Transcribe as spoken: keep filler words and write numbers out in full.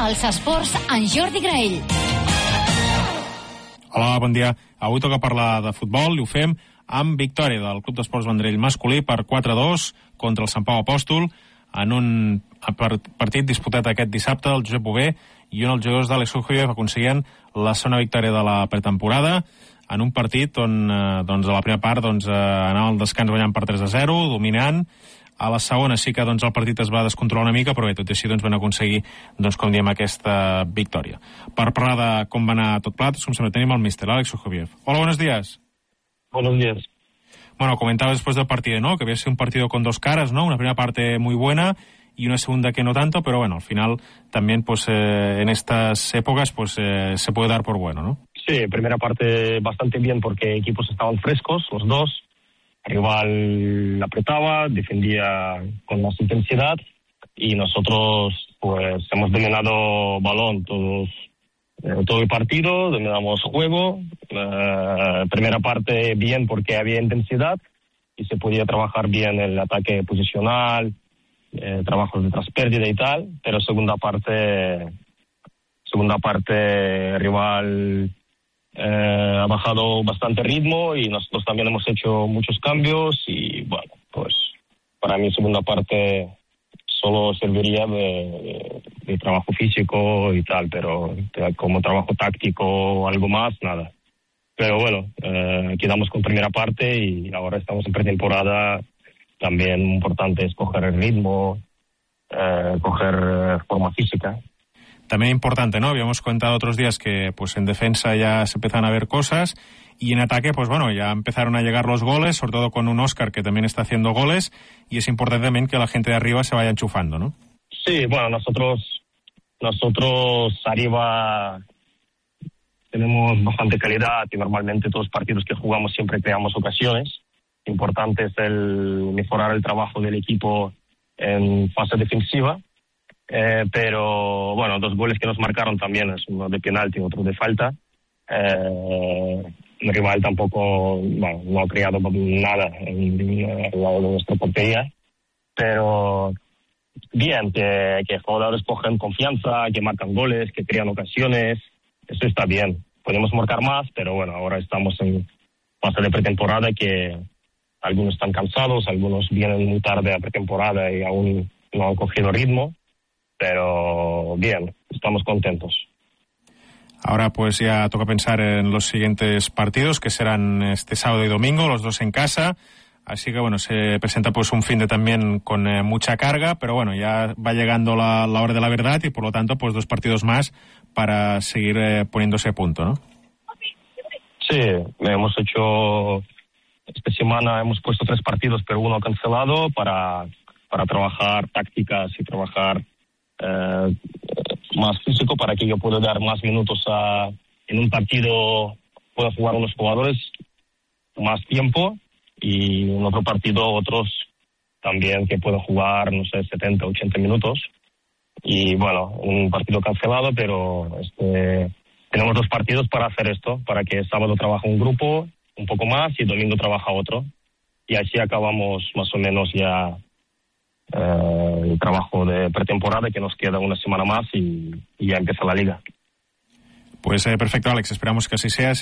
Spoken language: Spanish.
als esports en Jordi Graell. Hola, bon dia. Avui toca parlar de futbol i ho fem amb victòria del Club d'Esports Vendrell masculí per quatre a dos contra el Sant Pau Apòstol en un partit disputat aquest dissabte al Josep Bové i on els jugadors d'Àlex Ujiev aconseguien la segona victòria de la pretemporada en un partit on eh, doncs, a la primera part doncs, eh, anava al descans guanyant per tres a zero, dominant. A la segona sí que doncs, el partit es va descontrolar una mica, però bé, tot i així doncs, van aconseguir, doncs, com diem, aquesta victòria. Per parlar de com va anar tot plat, com sempre tenim el míster, Àlex Ujiev. Hola, buenos días. Buenos días. Bueno, comentaba después del partido, ¿no? Que había sido un partido con dos caras, ¿no? Una primera parte muy buena y una segunda que no tanto, pero bueno, al final también, pues, eh, en estas épocas, pues, eh, se puede dar por bueno, ¿no? Sí, primera parte bastante bien porque equipos estaban frescos, los dos. El rival apretaba, defendía con más intensidad y nosotros, pues, hemos dominado balón todos, eh, todo el partido, dominamos juego. Eh, primera parte bien porque había intensidad y se podía trabajar bien el ataque posicional, eh, trabajos de traspérdida y tal, pero segunda parte, segunda parte el rival eh, ha bajado bastante ritmo y nosotros también hemos hecho muchos cambios y bueno, pues para mí segunda parte solo serviría de, de, de trabajo físico y tal, pero de, como trabajo táctico o algo más, nada. Pero bueno, eh, quedamos con primera parte y ahora estamos en pretemporada. También importante es coger el ritmo, eh, coger eh, forma física. También importante, ¿no? Habíamos comentado otros días que pues en defensa ya se empiezan a ver cosas y en ataque, pues bueno, ya empezaron a llegar los goles, sobre todo con un Óscar que también está haciendo goles y es importante también que la gente de arriba se vaya enchufando, ¿no? Sí, bueno, nosotros nosotros arriba tenemos bastante calidad y normalmente todos los partidos que jugamos siempre creamos ocasiones. Importante es el mejorar el trabajo del equipo en fase defensiva. Eh, pero bueno, dos goles que nos marcaron también, es uno de penalti, otro de falta. Eh, el rival tampoco, bueno, no ha creado nada en, en el lado de nuestra portería, pero bien, que, que jugadores cogen confianza, que marcan goles, que crean ocasiones, eso está bien. Podemos marcar más, pero bueno, ahora estamos en fase de pretemporada que algunos están cansados, algunos vienen muy tarde a pretemporada y aún no han cogido ritmo. Pero bien, estamos contentos. Ahora pues ya toca pensar en los siguientes partidos que serán este sábado y domingo, los dos en casa, así que bueno, se presenta pues un fin de también con eh, mucha carga, pero bueno, ya va llegando la, la hora de la verdad y por lo tanto pues dos partidos más para seguir eh, poniéndose a punto, ¿no? Sí, hemos hecho, esta semana hemos puesto tres partidos pero uno cancelado para, para trabajar tácticas y trabajar Eh, más físico para que yo pueda dar más minutos a, en un partido pueda jugar unos jugadores más tiempo y en otro partido otros también que puedan jugar, no sé, setenta, ochenta minutos y bueno, un partido cancelado, pero este, tenemos dos partidos para hacer esto, para que sábado trabaja un grupo un poco más y domingo trabaja otro y así acabamos más o menos ya Eh, el trabajo de pretemporada, que nos queda una semana más y, y ya empieza la liga. Pues eh, perfecto, Alex, esperamos que así sea.